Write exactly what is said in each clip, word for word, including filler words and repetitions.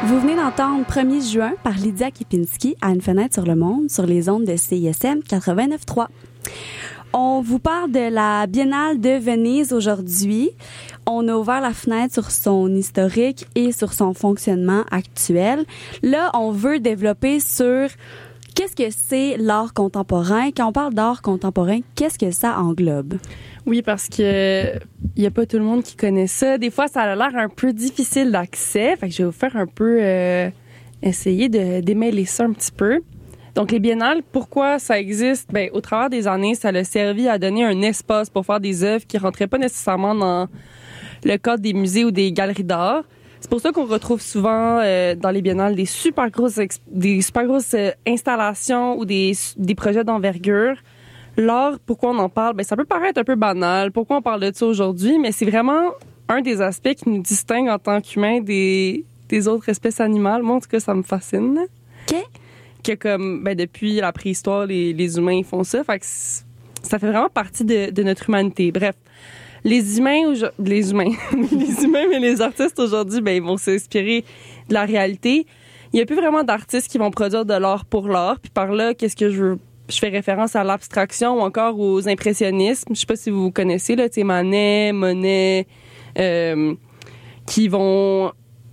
Vous venez d'entendre premier juin par Lydia Kipinski à Une fenêtre sur le monde sur les ondes de C I S M quatre-vingt-neuf trois. On vous parle de la Biennale de Venise aujourd'hui. On a ouvert la fenêtre sur son historique et sur son fonctionnement actuel. Là, on veut développer sur qu'est-ce que c'est l'art contemporain. Quand on parle d'art contemporain, qu'est-ce que ça englobe? Oui, parce que il y a pas tout le monde qui connaît ça. Des fois, ça a l'air un peu difficile d'accès. Fait que je vais vous faire un peu euh, essayer de démêler ça un petit peu. Donc, les biennales, pourquoi ça existe? Ben, au travers des années, ça a servi à donner un espace pour faire des œuvres qui rentraient pas nécessairement dans le cadre des musées ou des galeries d'art. C'est pour ça qu'on retrouve souvent euh, dans les biennales des super grosses, ex- des super grosses euh, installations ou des, des projets d'envergure. L'art, pourquoi on en parle? Ben, ça peut paraître un peu banal. Pourquoi on parle de ça aujourd'hui? Mais c'est vraiment un des aspects qui nous distingue en tant qu'humains des, des autres espèces animales. Moi, en tout cas, ça me fascine. OK. Que comme, ben, depuis la préhistoire, les, les humains font ça. Fait que ça fait vraiment partie de, de notre humanité. Bref. Les humains, les humains, les humains, mais les artistes aujourd'hui, ben, ils vont s'inspirer de la réalité. Il n'y a plus vraiment d'artistes qui vont produire de l'art pour l'art. Puis par là, qu'est-ce que je veux? Je fais référence à l'abstraction ou encore aux impressionnismes. Je sais pas si vous connaissez, là, tu sais, Manet, Monet, euh, qui vont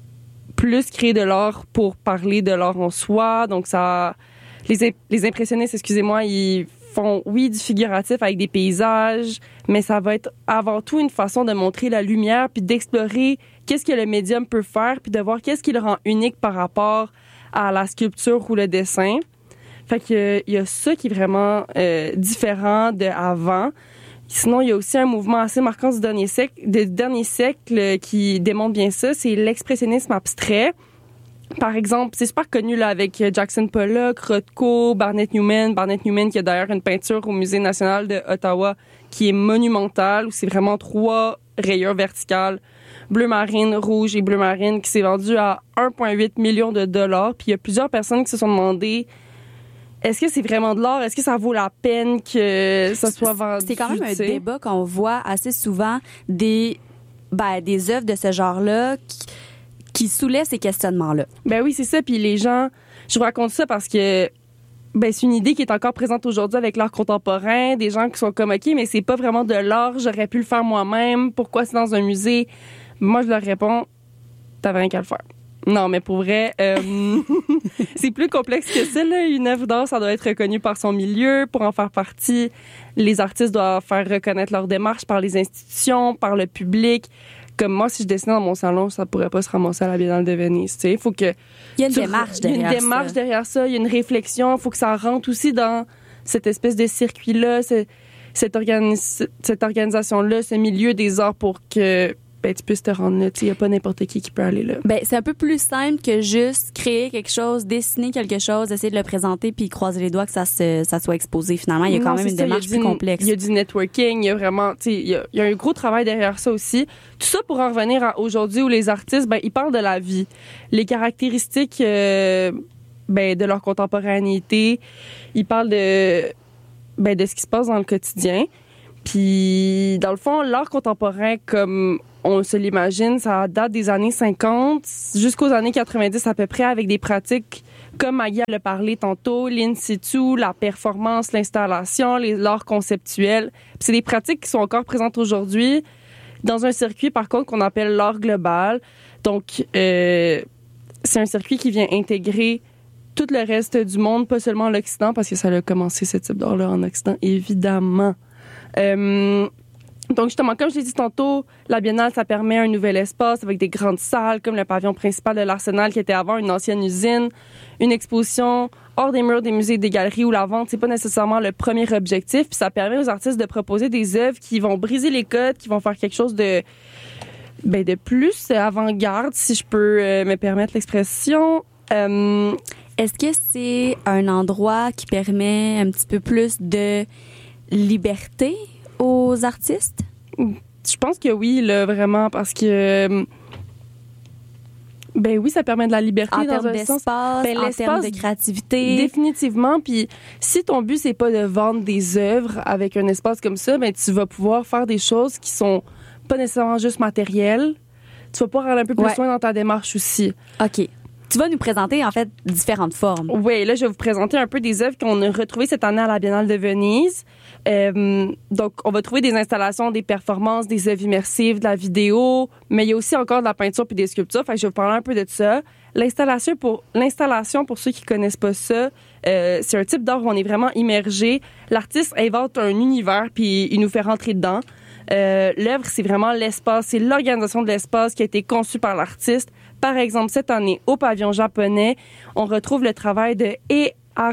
plus créer de l'art pour parler de l'art en soi. Donc, ça, les, les impressionnistes, excusez-moi, ils font, oui, du figuratif avec des paysages, mais ça va être avant tout une façon de montrer la lumière puis d'explorer qu'est-ce que le médium peut faire puis de voir qu'est-ce qui le rend unique par rapport à la sculpture ou le dessin. Fait que il y a ça qui est vraiment euh, différent de avant. Sinon, il y a aussi un mouvement assez marquant du dernier siècle, du dernier siècle euh, qui démontre bien ça, c'est l'expressionnisme abstrait. Par exemple, c'est super connu là avec Jackson Pollock, Rothko, Barnett Newman, Barnett Newman qui a d'ailleurs une peinture au Musée national de Ottawa qui est monumentale, où c'est vraiment trois rayures verticales, bleu marine, rouge et bleu marine, qui s'est vendu à un virgule huit million de dollars. Puis il y a plusieurs personnes qui se sont demandé est-ce que c'est vraiment de l'art? Est-ce que ça vaut la peine que ça soit vendu? C'est quand même un t'sais? débat qu'on voit assez souvent des, ben, des œuvres de ce genre-là qui, qui soulèvent ces questionnements-là. Ben oui, c'est ça. Puis les gens, je vous raconte ça parce que ben c'est une idée qui est encore présente aujourd'hui avec l'art contemporain. Des gens qui sont comme, OK, mais c'est pas vraiment de l'art. J'aurais pu le faire moi-même. Pourquoi c'est dans un musée? Moi, je leur réponds, t'avais rien qu'à le faire. Non, mais pour vrai, euh, c'est plus complexe que ça, là. Une œuvre d'art, ça doit être reconnu par son milieu. Pour en faire partie, les artistes doivent faire reconnaître leur démarche par les institutions, par le public. Comme moi, si je dessinais dans mon salon, ça pourrait pas se ramasser à la Biennale de Venise, tu sais. Faut que... Il y a une démarche derrière ça. Il y a une démarche ça. derrière ça. Il y a une réflexion. Faut que ça rentre aussi dans cette espèce de circuit-là, ce, cette, organis- cette organisation-là, ce milieu des arts pour que... ben, tu puisses te rendre là. Il n'y a pas n'importe qui qui peut aller là. Ben, c'est un peu plus simple que juste créer quelque chose, dessiner quelque chose, essayer de le présenter puis croiser les doigts que ça, se, ça soit exposé. Finalement, il y a quand non, même une ça, démarche plus complexe. Il y a du networking, il y a vraiment, tu sais, il y a, il y a un gros travail derrière ça aussi. Tout ça pour en revenir à aujourd'hui où les artistes, ben, ils parlent de la vie. Les caractéristiques, euh, ben, de leur contemporanéité. Ils parlent de, ben, de ce qui se passe dans le quotidien. Puis, dans le fond, l'art contemporain, comme on se l'imagine, ça date des années cinquante jusqu'aux années quatre-vingt-dix à peu près, avec des pratiques comme Maggie l'a parlé tantôt, l'in situ, la performance, l'installation, les, l'art conceptuel. Puis c'est des pratiques qui sont encore présentes aujourd'hui dans un circuit, par contre, qu'on appelle l'art global. Donc, euh, c'est un circuit qui vient intégrer tout le reste du monde, pas seulement l'Occident, parce que ça a commencé ce type d'art-là en Occident, évidemment. Euh, donc justement, comme je l'ai dit tantôt, la Biennale, ça permet un nouvel espace avec des grandes salles, comme le pavillon principal de l'Arsenal qui était avant une ancienne usine, une exposition hors des murs des musées et des galeries où la vente, c'est pas nécessairement le premier objectif, puis ça permet aux artistes de proposer des œuvres qui vont briser les codes, qui vont faire quelque chose de ben de plus avant-garde, si je peux euh, me permettre l'expression. Euh, Est-ce que c'est un endroit qui permet un petit peu plus de liberté aux artistes? Je pense que oui, là, vraiment, parce que ben oui, ça permet de la liberté en dans termes un d'espace, sens. Ben, en termes de créativité. Définitivement. Puis si ton but c'est pas de vendre des œuvres avec un espace comme ça, ben tu vas pouvoir faire des choses qui sont pas nécessairement juste matérielles. Tu vas pouvoir aller un peu plus ouais. loin dans ta démarche aussi. OK. Tu vas nous présenter, en fait, différentes formes. Oui, là, je vais vous présenter un peu des œuvres qu'on a retrouvées cette année à la Biennale de Venise. Euh, donc, on va trouver des installations, des performances, des œuvres immersives, de la vidéo, mais il y a aussi encore de la peinture puis des sculptures. Fait que je vais vous parler un peu de ça. L'installation, pour l'installation, pour ceux qui connaissent pas ça, euh, c'est un type d'art où on est vraiment immergé. L'artiste invente un univers puis il nous fait rentrer dedans. Euh, l'œuvre, c'est vraiment l'espace, c'est l'organisation de l'espace qui a été conçue par l'artiste. Par exemple, cette année, au pavillon japonais, on retrouve le travail de E.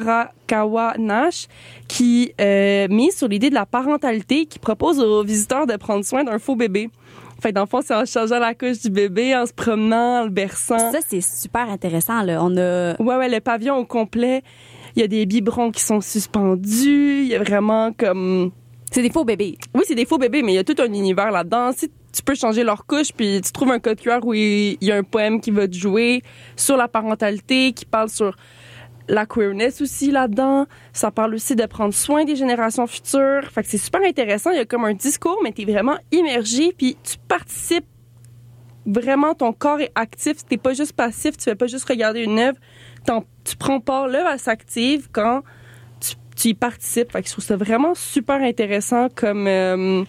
Arakawa Nash qui euh, mise sur l'idée de la parentalité, qui propose aux visiteurs de prendre soin d'un faux bébé. Fait dans le fond, c'est en changeant la couche du bébé, en se promenant, en le berçant. Ça, c'est super intéressant, là. On a... Ouais, ouais, le pavillon au complet. Il y a des biberons qui sont suspendus. Il y a vraiment comme... C'est des faux bébés. Oui, c'est des faux bébés, mais il y a tout un univers là-dedans. Si tu peux changer leur couche, puis tu trouves un code Q R où il y a un poème qui va te jouer sur la parentalité, qui parle sur la queerness aussi là-dedans. Ça parle aussi de prendre soin des générations futures. Fait que c'est super intéressant. Il y a comme un discours, mais t'es vraiment immergé, puis tu participes vraiment. Ton corps est actif. T'es pas juste passif. Tu fais pas juste regarder une œuvre. T'en, tu prends part. L'œuvre, elle s'active quand tu, tu y participes. Fait que je trouve ça vraiment super intéressant comme... Euh,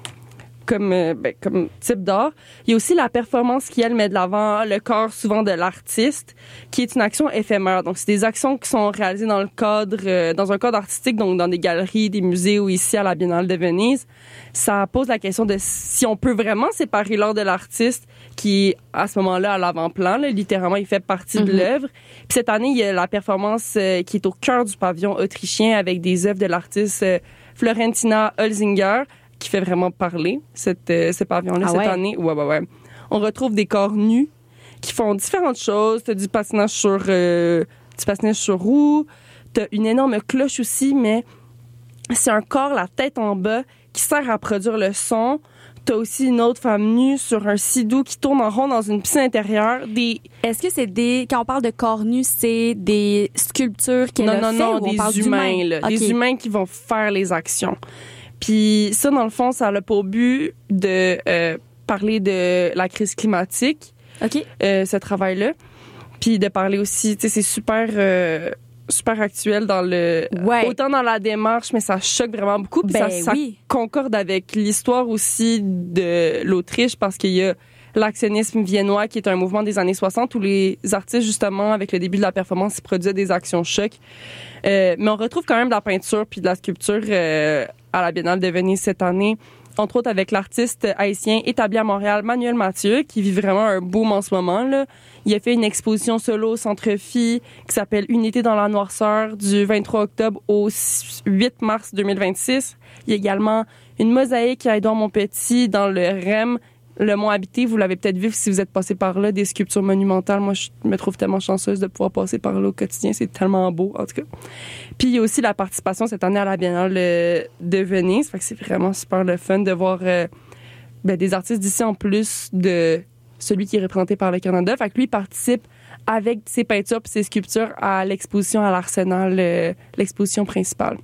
comme euh, ben, comme type d'art. Il y a aussi la performance qui, elle, met de l'avant le corps souvent de l'artiste, qui est une action éphémère. Donc, c'est des actions qui sont réalisées dans le cadre, euh, dans un cadre artistique, donc dans des galeries, des musées ou ici à la Biennale de Venise. Ça pose la question de si on peut vraiment séparer l'art de l'artiste qui, à ce moment-là, à l'avant-plan, là, littéralement, il fait partie mm-hmm. de l'œuvre. Puis cette année, il y a la performance euh, qui est au cœur du pavillon autrichien avec des œuvres de l'artiste euh, Florentina Holzinger, qui fait vraiment parler, cette, euh, ce pavillon-là, ah cette ouais? année. Ouais, ouais, ouais. On retrouve des corps nus qui font différentes choses. T'as du patinage sur, euh, du patinage sur roue. T'as une énorme cloche aussi, mais c'est un corps, la tête en bas, qui sert à produire le son. T'as aussi une autre femme nue sur un sidou qui tourne en rond dans une piscine intérieure. Des... Est-ce que c'est des... Quand on parle de corps nus, c'est des sculptures qu'elle non, a non, fait non, ou on des parle humains, là. Okay. Des humains qui vont faire les actions. Puis ça, dans le fond, ça a pour but de euh, parler de la crise climatique, okay. euh, ce travail-là. Puis de parler aussi, tu sais, c'est super... Euh, super actuel dans le ouais. autant dans la démarche, mais ça choque vraiment beaucoup, puis ben, ça, oui. ça concorde avec l'histoire aussi de l'Autriche, parce qu'il y a l'actionnisme viennois qui est un mouvement des années soixante où les artistes, justement, avec le début de la performance, ils produisaient des actions choc. Euh, mais on retrouve quand même de la peinture puis de la sculpture euh, à la Biennale de Venise cette année, entre autres avec l'artiste haïtien établi à Montréal, Manuel Mathieu, qui vit vraiment un boom en ce moment, là. Il a fait une exposition solo au Centre Phi qui s'appelle Unité dans la noirceur du vingt-trois octobre au huit mars deux mille vingt-six. Il y a également une mosaïque à Édouard Montpetit dans le R E M, le Mont Habité. Vous l'avez peut-être vu si vous êtes passé par là, des sculptures monumentales. Moi, je me trouve tellement chanceuse de pouvoir passer par là au quotidien. C'est tellement beau, en tout cas. Puis, il y a aussi la participation cette année à la Biennale de Venise. Fait que c'est vraiment super le fun de voir euh, ben, des artistes d'ici en plus de celui qui est représenté par le Canada. Fait que lui, il participe avec ses peintures et ses sculptures à l'exposition à l'Arsenal, euh, l'exposition principale.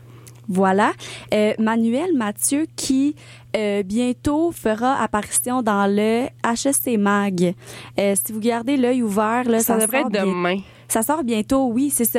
Voilà. Euh, Manuel Mathieu qui euh, bientôt fera apparition dans le H S C Mag. Euh, si vous gardez l'œil ouvert, là, ça, ça devrait sort être demain. Bien... Ça sort bientôt, oui, c'est ça.